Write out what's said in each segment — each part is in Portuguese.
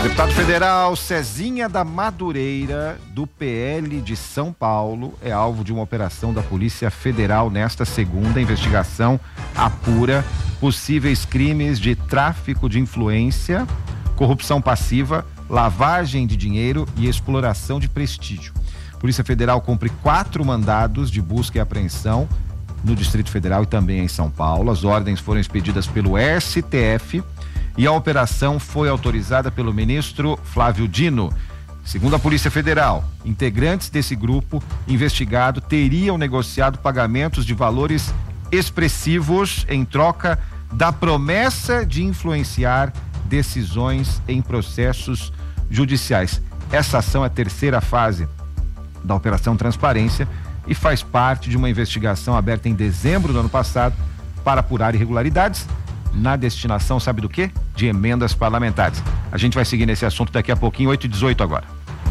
Deputado federal Cezinha da Madureira, do PL de São Paulo, é alvo de uma operação da Polícia Federal nesta segunda. A investigação apura possíveis crimes de tráfico de influência, corrupção passiva, lavagem de dinheiro e exploração de prestígio. A Polícia Federal cumpre 4 mandados de busca e apreensão no Distrito Federal e também em São Paulo. As ordens foram expedidas pelo STF e a operação foi autorizada pelo ministro Flávio Dino. Segundo a Polícia Federal, integrantes desse grupo investigado teriam negociado pagamentos de valores expressivos em troca da promessa de influenciar decisões em processos judiciais. Essa ação é a terceira fase da Operação Transparência e faz parte de uma investigação aberta em dezembro do ano passado para apurar irregularidades na destinação, sabe do quê? De emendas parlamentares. A gente vai seguir nesse assunto daqui a pouquinho, 8h18 agora.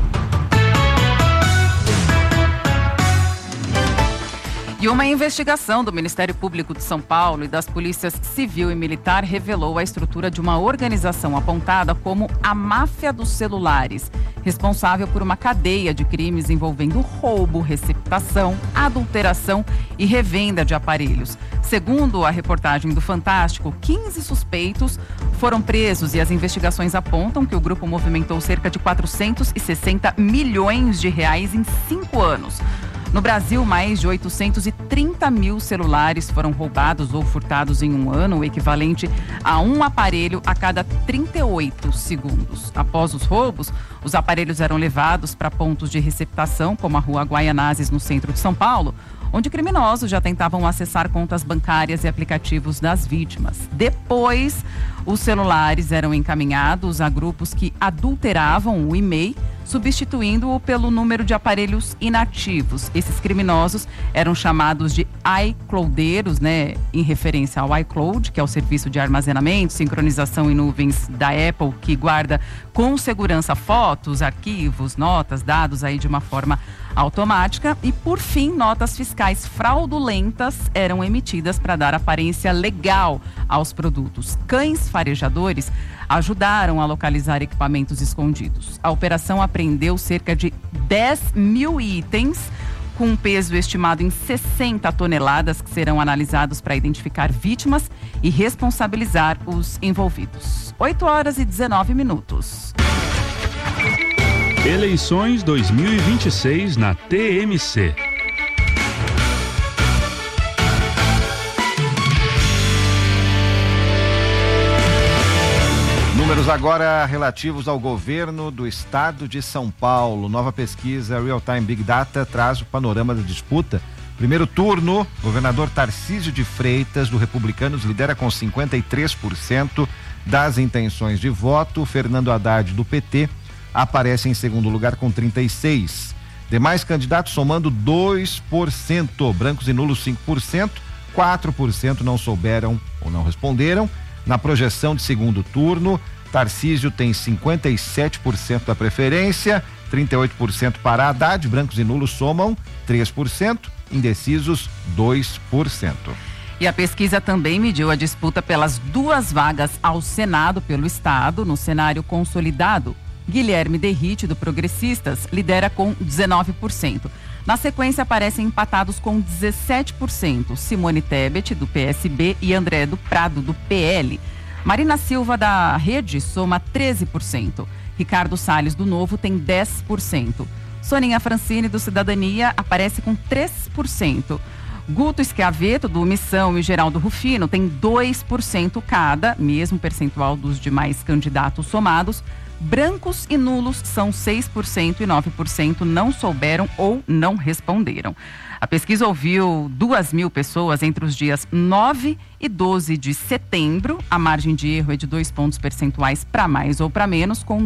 E uma investigação do Ministério Público de São Paulo e das polícias civil e militar revelou a estrutura de uma organização apontada como a máfia dos celulares, responsável por uma cadeia de crimes envolvendo roubo, receptação, adulteração e revenda de aparelhos. Segundo a reportagem do Fantástico, 15 suspeitos foram presos e as investigações apontam que o grupo movimentou cerca de 460 milhões de reais em 5 anos. No Brasil, mais de 830 mil celulares foram roubados ou furtados em um ano, o equivalente a um aparelho a cada 38 segundos. Após os roubos, os aparelhos eram levados para pontos de receptação, como a Rua Guaianazes, no centro de São Paulo, onde criminosos já tentavam acessar contas bancárias e aplicativos das vítimas. Depois, os celulares eram encaminhados a grupos que adulteravam o e-mail, substituindo-o pelo número de aparelhos inativos. Esses criminosos eram chamados de iCloudeiros, em referência ao iCloud, que é o serviço de armazenamento, sincronização em nuvens da Apple, que guarda com segurança fotos, arquivos, notas, dados aí de uma forma automática. E, por fim, notas fiscais fraudulentas eram emitidas para dar aparência legal aos produtos. Cães farejadores ajudaram a localizar equipamentos escondidos. A operação apreendeu cerca de 10 mil itens, com um peso estimado em 60 toneladas, que serão analisados para identificar vítimas e responsabilizar os envolvidos. 8h19. Eleições 2026 na TMC. Números agora relativos ao governo do estado de São Paulo. Nova pesquisa Real Time Big Data traz o panorama da disputa. Primeiro turno, governador Tarcísio de Freitas, do Republicanos, lidera com 53% das intenções de voto. Fernando Haddad, do PT, aparece em segundo lugar com 36%. Demais candidatos somando 2%. Brancos e nulos 5%. 4% não souberam ou não responderam. Na projeção de segundo turno, Tarcísio tem 57% da preferência, 38% para Haddad, brancos e nulos somam 3%, indecisos 2%. E a pesquisa também mediu a disputa pelas 2 vagas ao Senado pelo Estado. No cenário consolidado, Guilherme Derrite, do Progressistas, lidera com 19%. Na sequência, aparecem empatados com 17%, Simone Tebet, do PSB, e André do Prado, do PL. Marina Silva, da Rede, soma 13%. Ricardo Salles, do Novo, tem 10%. Soninha Francine, do Cidadania, aparece com 3%. Guto Schiavetto, do Missão, e Geraldo Rufino tem 2% cada, mesmo percentual dos demais candidatos somados. Brancos e nulos são 6% e 9% não souberam ou não responderam. A pesquisa ouviu 2.000 pessoas entre os dias 9 e 12 de setembro. A margem de erro é de 2 pontos percentuais para mais ou para menos, com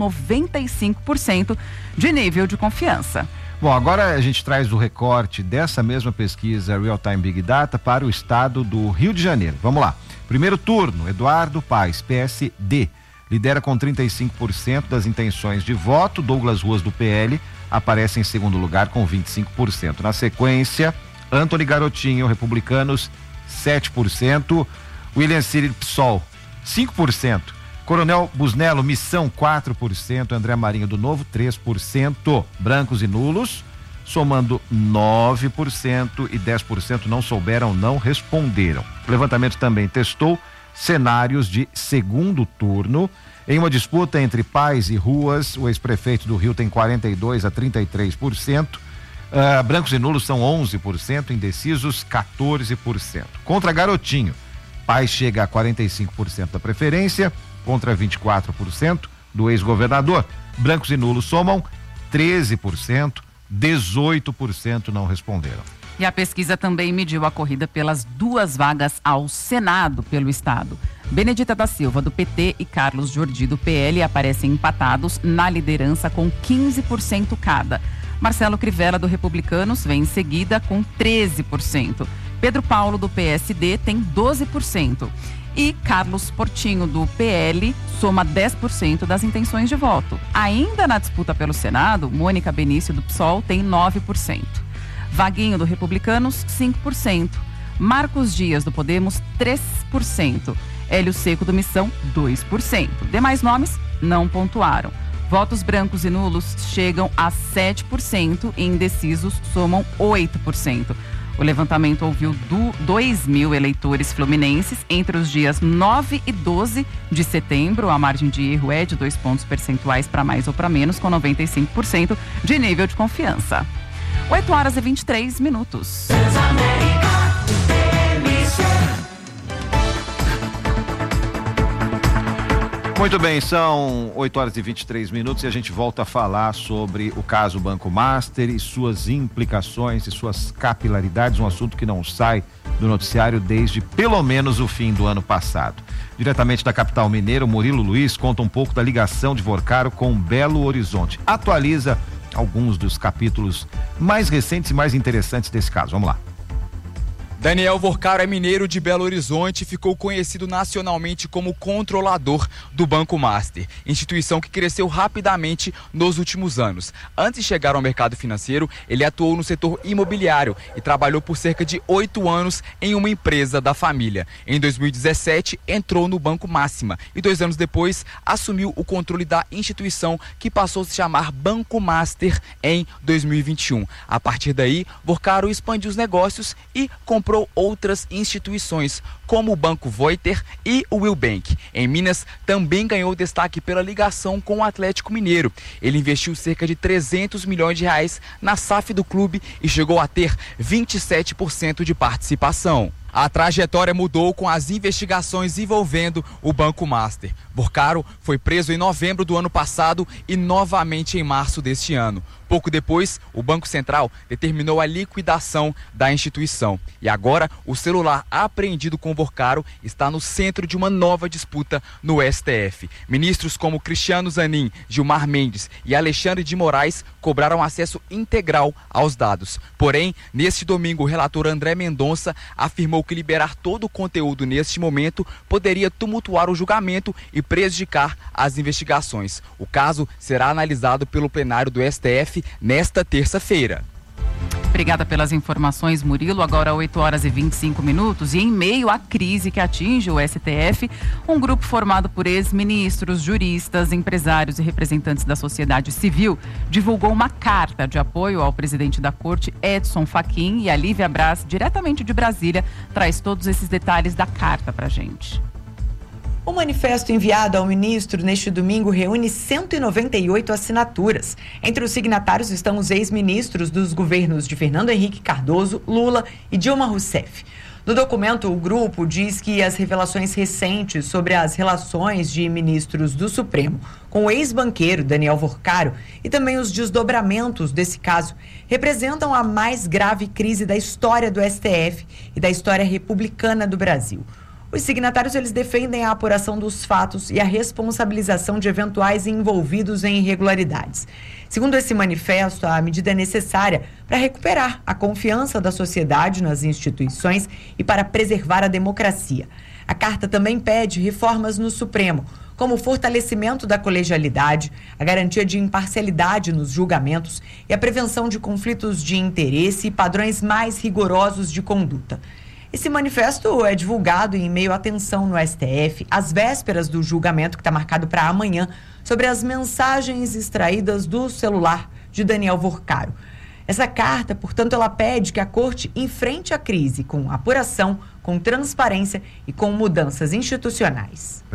95% de nível de confiança. Bom, agora a gente traz o recorte dessa mesma pesquisa Real Time Big Data para o estado do Rio de Janeiro. Vamos lá. Primeiro turno, Eduardo Paes, PSD, lidera com 35% das intenções de voto. Douglas Ruas, do PL, aparece em segundo lugar com 25%. Na sequência, Antony Garotinho, Republicanos, 7%. William Cid, PSOL, 5%. Coronel Busnello, Missão 4%, André Marinho do Novo 3%, brancos e nulos somando 9% e 10% não souberam, não responderam. O levantamento também testou cenários de segundo turno. Em uma disputa entre Paz e Ruas, o ex-prefeito do Rio tem 42% a 33%, brancos e nulos são 11%, indecisos 14%. Contra Garotinho, Paz chega a 45% da preferência, contra 24% do ex-governador. Brancos e nulos somam 13%, 18% não responderam. E a pesquisa também mediu a corrida pelas 2 vagas ao Senado pelo Estado. Benedita da Silva, do PT, e Carlos Jordi, do PL, aparecem empatados na liderança com 15% cada. Marcelo Crivella, do Republicanos, vem em seguida com 13%. Pedro Paulo, do PSD, tem 12%. E Carlos Portinho, do PL, soma 10% das intenções de voto. Ainda na disputa pelo Senado, Mônica Benício, do PSOL, tem 9%. Vaguinho, do Republicanos, 5%. Marcos Dias, do Podemos, 3%. Hélio Seco, do Missão, 2%. Demais nomes não pontuaram. Votos brancos e nulos chegam a 7% e indecisos somam 8%. O levantamento ouviu 2.000 eleitores fluminenses entre os dias 9 e 12 de setembro. A margem de erro é de 2 pontos percentuais para mais ou para menos, com 95% de nível de confiança. 8h23. Muito bem, são 8h23 e a gente volta a falar sobre o caso Banco Master e suas implicações e suas capilaridades, um assunto que não sai do noticiário desde pelo menos o fim do ano passado. Diretamente da capital mineira, o Murilo Luiz conta um pouco da ligação de Vorcaro com Belo Horizonte. Atualiza alguns dos capítulos mais recentes e mais interessantes desse caso. Vamos lá. Daniel Vorcaro é mineiro de Belo Horizonte e ficou conhecido nacionalmente como controlador do Banco Master, instituição que cresceu rapidamente nos últimos anos. Antes de chegar ao mercado financeiro, ele atuou no setor imobiliário e trabalhou por cerca de 8 anos em uma empresa da família. Em 2017, entrou no Banco Máxima e 2 anos depois assumiu o controle da instituição, que passou a se chamar Banco Master em 2021. A partir daí, Vorcaro expandiu os negócios e comprou outras instituições, como o Banco Voiter e o Willbank. Em Minas, também ganhou destaque pela ligação com o Atlético Mineiro. Ele investiu cerca de 300 milhões de reais na SAF do clube e chegou a ter 27% de participação. A trajetória mudou com as investigações envolvendo o Banco Master. Vorcaro foi preso em novembro do ano passado e novamente em março deste ano. Pouco depois, o Banco Central determinou a liquidação da instituição. E agora, o celular apreendido com Vorcaro está no centro de uma nova disputa no STF. Ministros como Cristiano Zanin, Gilmar Mendes e Alexandre de Moraes cobraram acesso integral aos dados. Porém, neste domingo, o relator André Mendonça afirmou que liberar todo o conteúdo neste momento poderia tumultuar o julgamento e prejudicar as investigações. O caso será analisado pelo plenário do STF nesta terça-feira. Obrigada pelas informações, Murilo. Agora 8h25 e em meio à crise que atinge o STF, um grupo formado por ex-ministros, juristas, empresários e representantes da sociedade civil divulgou uma carta de apoio ao presidente da corte, Edson Fachin, e a Lívia Braz, diretamente de Brasília, traz todos esses detalhes da carta pra gente. O manifesto enviado ao ministro neste domingo reúne 198 assinaturas. Entre os signatários estão os ex-ministros dos governos de Fernando Henrique Cardoso, Lula e Dilma Rousseff. No documento, o grupo diz que as revelações recentes sobre as relações de ministros do Supremo com o ex-banqueiro Daniel Vorcaro e também os desdobramentos desse caso representam a mais grave crise da história do STF e da história republicana do Brasil. Os signatários, eles defendem a apuração dos fatos e a responsabilização de eventuais envolvidos em irregularidades. Segundo esse manifesto, a medida é necessária para recuperar a confiança da sociedade nas instituições e para preservar a democracia. A carta também pede reformas no Supremo, como o fortalecimento da colegialidade, a garantia de imparcialidade nos julgamentos e a prevenção de conflitos de interesse e padrões mais rigorosos de conduta. Esse manifesto é divulgado em meio à tensão no STF, às vésperas do julgamento que está marcado para amanhã, sobre as mensagens extraídas do celular de Daniel Vorcaro. Essa carta, portanto, ela pede que a Corte enfrente a crise com apuração, com transparência e com mudanças institucionais.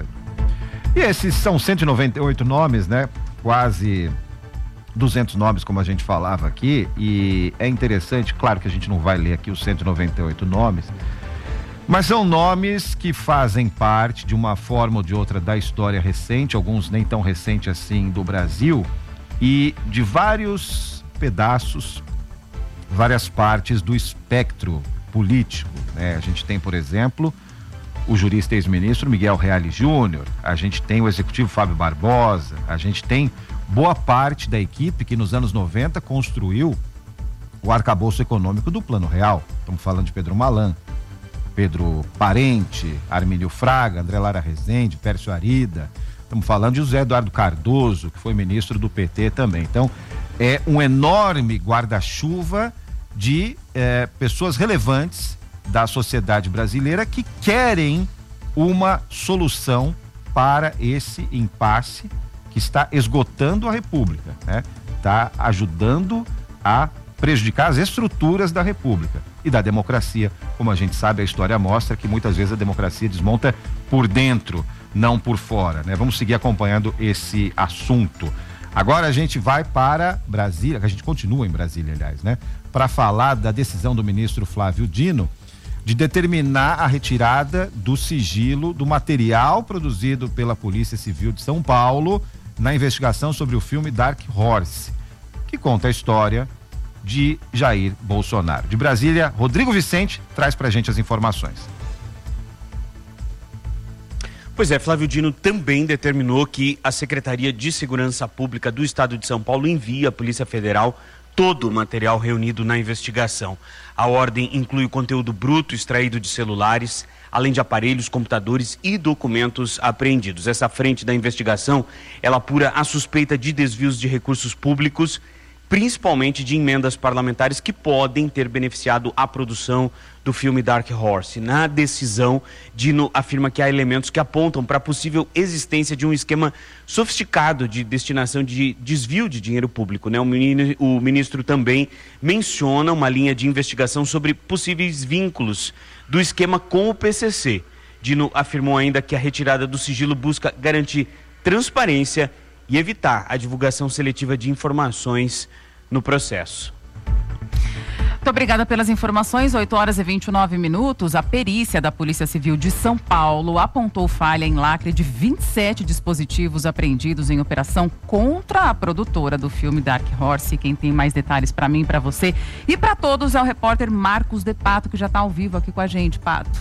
E esses são 198 nomes, né? Quase 200 nomes, como a gente falava aqui, e é interessante, claro que a gente não vai ler aqui os 198 nomes, mas são nomes que fazem parte de uma forma ou de outra da história recente, alguns nem tão recente assim, do Brasil, e de vários pedaços, várias partes do espectro político, né? A gente tem, por exemplo, o jurista ex-ministro Miguel Reale Júnior, a gente tem o executivo Fábio Barbosa, a gente tem boa parte da equipe que nos anos 90 construiu o arcabouço econômico do Plano Real. Estamos falando de Pedro Malan, Pedro Parente, Armínio Fraga, André Lara Rezende, Pércio Arida. Estamos falando de José Eduardo Cardoso, que foi ministro do PT também. Então, é um enorme guarda-chuva de pessoas relevantes da sociedade brasileira que querem uma solução para esse impasse que está esgotando a República, né? Está ajudando a prejudicar as estruturas da República e da democracia. Como a gente sabe, a história mostra que muitas vezes a democracia desmonta por dentro, não por fora, né? Vamos seguir acompanhando esse assunto. Agora a gente vai para Brasília, a gente continua em Brasília, aliás, né? Para falar da decisão do ministro Flávio Dino de determinar a retirada do sigilo do material produzido pela Polícia Civil de São Paulo na investigação sobre o filme Dark Horse, que conta a história de Jair Bolsonaro. De Brasília, Rodrigo Vicente traz pra gente as informações. Pois é, Flávio Dino também determinou que a Secretaria de Segurança Pública do Estado de São Paulo envie à Polícia Federal todo o material reunido na investigação. A ordem inclui o conteúdo bruto extraído de celulares, além de aparelhos, computadores e documentos apreendidos. Essa frente da investigação, ela apura a suspeita de desvios de recursos públicos, principalmente de emendas parlamentares que podem ter beneficiado a produção do filme Dark Horse. Na decisão, Dino afirma que há elementos que apontam para a possível existência de um esquema sofisticado de destinação de desvio de dinheiro público, né? O ministro também menciona uma linha de investigação sobre possíveis vínculos do esquema com o PCC. Dino afirmou ainda que a retirada do sigilo busca garantir transparência e evitar a divulgação seletiva de informações no processo. Muito obrigada pelas informações. 8h29. A perícia da Polícia Civil de São Paulo apontou falha em lacre de 27 dispositivos apreendidos em operação contra a produtora do filme Dark Horse. Quem tem mais detalhes para mim, para você e para todos é o repórter Marcos de Pato, que já está ao vivo aqui com a gente. Pato.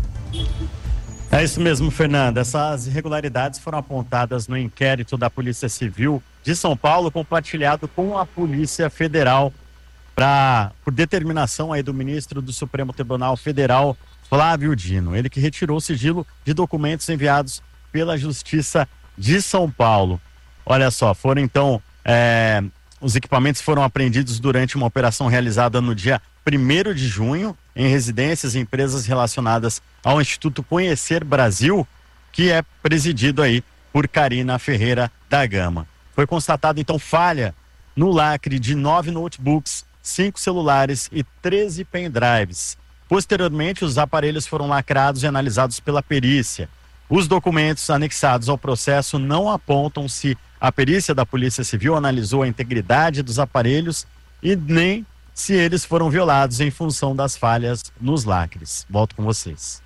É isso mesmo, Fernanda. Essas irregularidades foram apontadas no inquérito da Polícia Civil de São Paulo, compartilhado com a Polícia Federal, por determinação aí do ministro do Supremo Tribunal Federal, Flávio Dino. Ele que retirou o sigilo de documentos enviados pela Justiça de São Paulo. Olha só, foram então, os equipamentos foram apreendidos durante uma operação realizada no dia 1º de junho, em residências e empresas relacionadas ao Instituto Conhecer Brasil, que é presidido aí por Karina Ferreira da Gama. Foi constatado então falha no lacre de 9 notebooks, 5 celulares e 13 pendrives. Posteriormente, os aparelhos foram lacrados e analisados pela perícia. Os documentos anexados ao processo não apontam se a perícia da Polícia Civil analisou a integridade dos aparelhos e nem se eles foram violados em função das falhas nos lacres. Volto com vocês.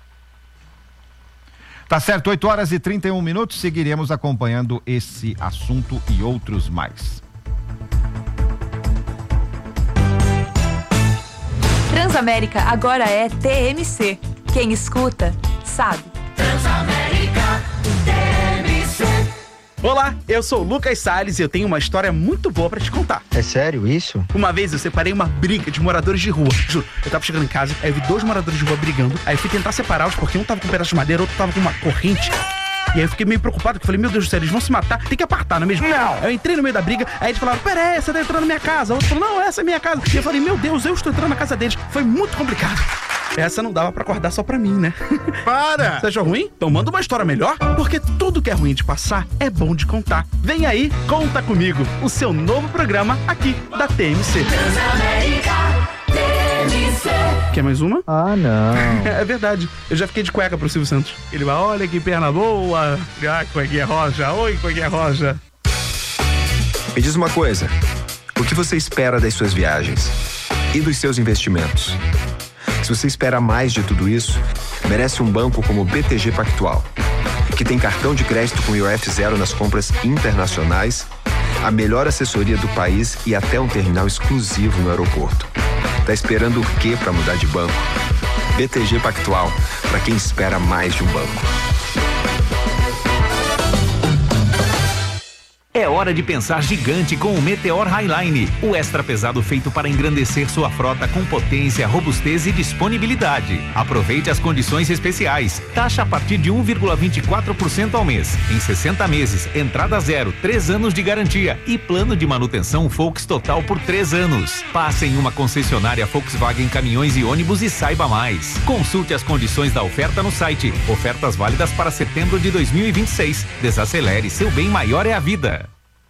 Tá certo, 8h31. Seguiremos acompanhando esse assunto e outros mais. Transamérica agora é TMC. Quem escuta, sabe. Transamérica TMC. Olá, eu sou o Lucas Salles e eu tenho uma história muito boa pra te contar. É sério isso? Uma vez eu separei uma briga de moradores de rua. Juro, eu tava chegando em casa, aí eu vi 2 moradores de rua brigando, aí eu fui tentar separá-los porque um tava com um pedaço de madeira, outro tava com uma corrente. E aí eu fiquei meio preocupado, porque eu falei, meu Deus do céu, eles vão se matar, tem que apartar, não é mesmo? Não! Eu entrei no meio da briga, aí eles falaram, pera aí, você tá entrando na minha casa. O outro falou, não, essa é minha casa. E eu falei, meu Deus, eu estou entrando na casa deles. Foi muito complicado. essa não dava pra acordar só pra mim, né? Para! Você achou ruim? Então manda uma história melhor, porque tudo que é ruim de passar é bom de contar. Vem aí, Conta Comigo, o seu novo programa aqui da TMC. Transamérica, TMC. Quer mais uma? Ah, não. É verdade, eu já fiquei de cueca pro Silvio Santos. Ele vai, olha que perna boa, cuequinha roja, oi cuequinha roja. Me diz uma coisa, o que você espera das suas viagens e dos seus investimentos? Se você espera mais de tudo isso, merece um banco como o BTG Pactual, que tem cartão de crédito com IOF zero nas compras internacionais, a melhor assessoria do país e até um terminal exclusivo no aeroporto. Tá esperando o quê para mudar de banco? BTG Pactual, para quem espera mais de um banco. É hora de pensar gigante com o Meteor Highline, o extra pesado feito para engrandecer sua frota com potência, robustez e disponibilidade. Aproveite as condições especiais. Taxa a partir de 1,24% ao mês. Em 60 meses, entrada zero, 3 anos de garantia e plano de manutenção Volks total por 3 anos. Passe em uma concessionária Volkswagen Caminhões e Ônibus e saiba mais. Consulte as condições da oferta no site. Ofertas válidas para setembro de 2026. Desacelere, seu bem maior é a vida.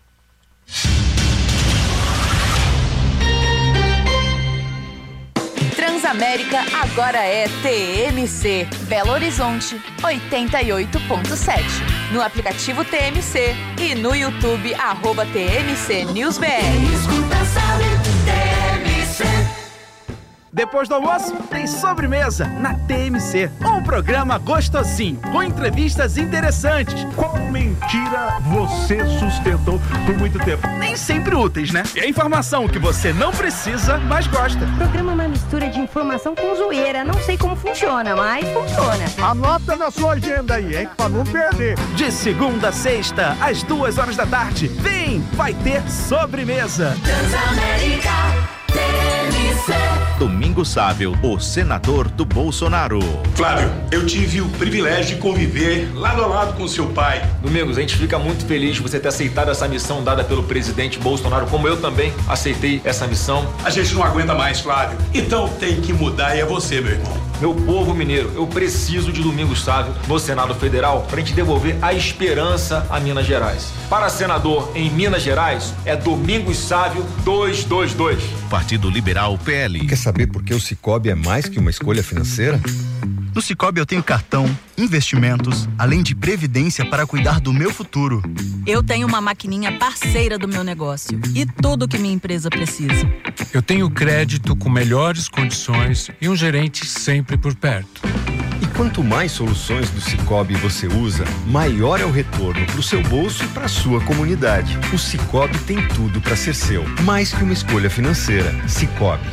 Transamérica agora é TMC. Belo Horizonte 88.7. No aplicativo TMC e no YouTube @TMC News BR. Escuta, sabe, TMC. Depois do almoço, tem sobremesa na TMC. Um programa gostosinho, com entrevistas interessantes. Qual mentira você sustentou por muito tempo? Nem sempre úteis, né? E a informação que você não precisa, mas gosta. O programa é uma mistura de informação com zoeira. Não sei como funciona, mas funciona. Anota na sua agenda aí, hein? Pra não perder. De segunda a sexta, às 2h da tarde. Vem, vai ter sobremesa. Transamérica, TMC. Domingos Sável, o senador do Bolsonaro. Flávio, eu tive o privilégio de conviver lado a lado com seu pai. Domingos, a gente fica muito feliz de você ter aceitado essa missão dada pelo presidente Bolsonaro, como eu também aceitei essa missão. A gente não aguenta mais, Flávio. Então tem que mudar e é você, meu irmão. Meu povo mineiro, eu preciso de Domingos Sável no Senado Federal pra gente devolver a esperança a Minas Gerais. Para senador em Minas Gerais, é Domingos Sável 222. Partido Liberal PL. Quer saber por que o Sicoob é mais que uma escolha financeira? No Sicoob eu tenho cartão, investimentos, além de previdência para cuidar do meu futuro. Eu tenho uma maquininha parceira do meu negócio e tudo que minha empresa precisa. Eu tenho crédito com melhores condições e um gerente sempre por perto. E quanto mais soluções do Sicoob você usa, maior é o retorno para o seu bolso e para a sua comunidade. O Sicoob tem tudo para ser seu, mais que uma escolha financeira. Sicoob,